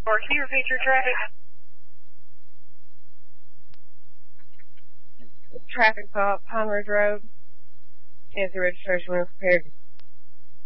Or can you repeat your traffic? Traffic stop, Pine Ridge Road. Cancel registration when prepared.